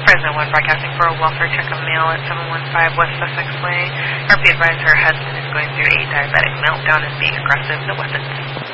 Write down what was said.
Fresno 1 broadcasting for a welfare check of mail at 715 West Sussex Way. Be advised her husband is going through a diabetic meltdown and being aggressive. No weapons.